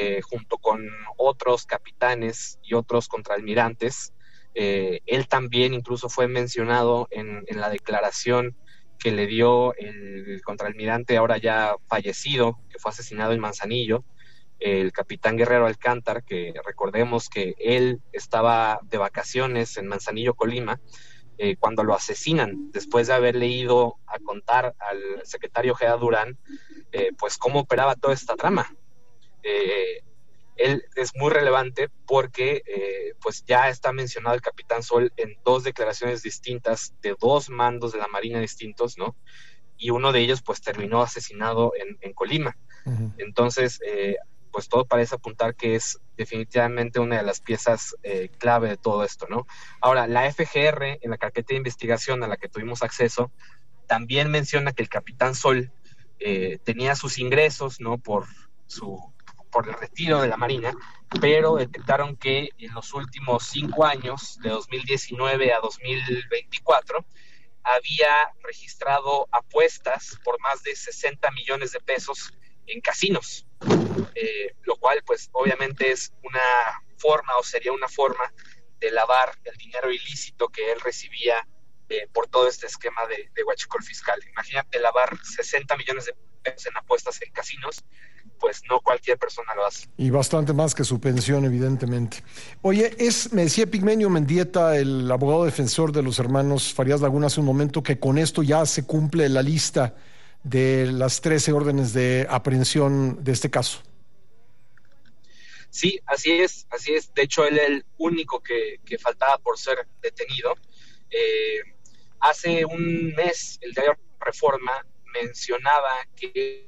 junto con otros capitanes y otros contraalmirantes. Él también incluso fue mencionado en la declaración que le dio el contraalmirante ahora ya fallecido, que fue asesinado en Manzanillo, el capitán Guerrero Alcántar, que recordemos que él estaba de vacaciones en Manzanillo, Colima, cuando lo asesinan, después de haberle ido a contar al secretario Ojeda Durán, pues cómo operaba toda esta trama. Él es muy relevante porque pues ya está mencionado el Capitán Sol en 2 declaraciones distintas de 2 mandos de la Marina distintos, ¿no? Y uno de ellos pues terminó asesinado en Colima. Uh-huh. Entonces, pues todo parece apuntar que es definitivamente una de las piezas clave de todo esto, ¿no? Ahora, la FGR, en la carpeta de investigación a la que tuvimos acceso, también menciona que el Capitán Sol tenía sus ingresos, ¿no? Por el retiro de la Marina, pero detectaron que en los últimos 5 años, de 2019 a 2024, había registrado apuestas por más de 60 millones de pesos en casinos, lo cual pues obviamente es una forma o sería una forma de lavar el dinero ilícito que él recibía por todo este esquema de huachicol fiscal. Imagínate lavar 60 millones de pesos en apuestas en casinos, pues no cualquier persona lo hace. Y bastante más que su pensión, evidentemente. Oye, me decía Pigmenio Mendieta, el abogado defensor de los hermanos Farías Laguna hace un momento, que con esto ya se cumple la lista de las 13 órdenes de aprehensión de este caso. Sí, así es. De hecho, él es el único que faltaba por ser detenido. Hace un mes, el diario Reforma mencionaba que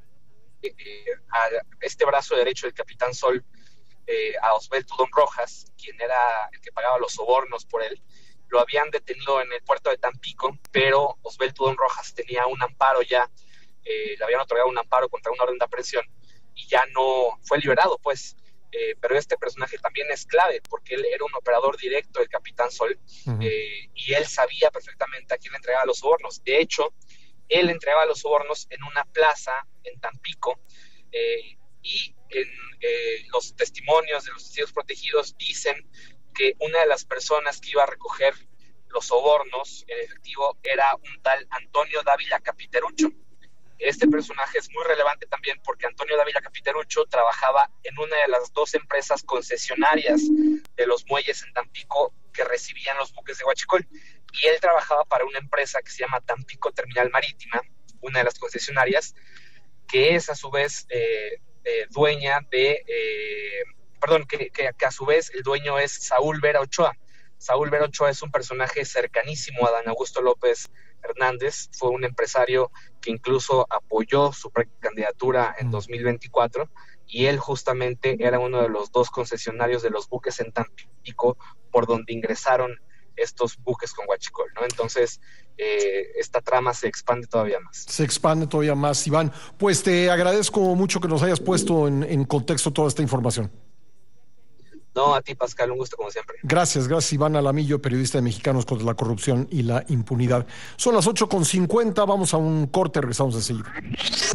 a este brazo derecho del Capitán Sol, a Osbel Tudón Rojas, quien era el que pagaba los sobornos por él, lo habían detenido en el puerto de Tampico, pero Osbel Tudón Rojas tenía un amparo ya, le habían otorgado un amparo contra una orden de aprehensión y ya no fue liberado, pues. Pero este personaje también es clave porque él era un operador directo del Capitán Sol. Uh-huh. Y él sabía perfectamente a quién le entregaba los sobornos. De hecho, él entregaba los sobornos en una plaza en Tampico, y en los testimonios de los testigos protegidos dicen que una de las personas que iba a recoger los sobornos en efectivo era un tal Antonio Dávila Capiterucho. Este personaje es muy relevante también porque Antonio Dávila Capiterucho trabajaba en una de las 2 empresas concesionarias de los muelles en Tampico que recibían los buques de huachicol, y él trabajaba para una empresa que se llama Tampico Terminal Marítima, una de las concesionarias, que es a su vez dueña de, que a su vez el dueño es Saúl Vera Ochoa. Saúl Vera Ochoa es un personaje cercanísimo a Dan Augusto López Hernández, fue un empresario que incluso apoyó su precandidatura en 2024, y él justamente era uno de los 2 concesionarios de los buques en Tampico por donde ingresaron estos buques con huachicol, ¿no? Entonces, esta trama se expande todavía más. Se expande todavía más, Iván. Pues te agradezco mucho que nos hayas puesto en contexto toda esta información. No, a ti, Pascal, un gusto como siempre. Gracias, Iván Alamillo, periodista de Mexicanos contra la Corrupción y la Impunidad. Son las 8:50, vamos a un corte, regresamos enseguida.